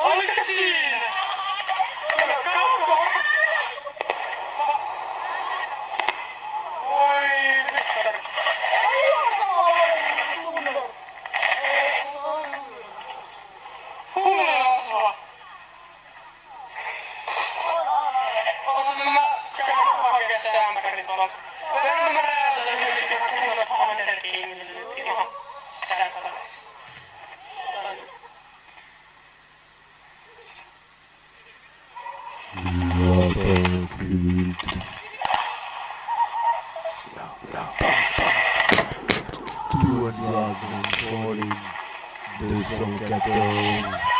Oliko se siinä? Oi, Viktor. Huuleosva. Oota, mä käyn hakea se ämpäri tuolta. Verran mä räätäsen silti, kun mä kuulen Thunder Kingin nyt ihan sääntävästi. Tuon Dragon Ballin, the Soul Captain.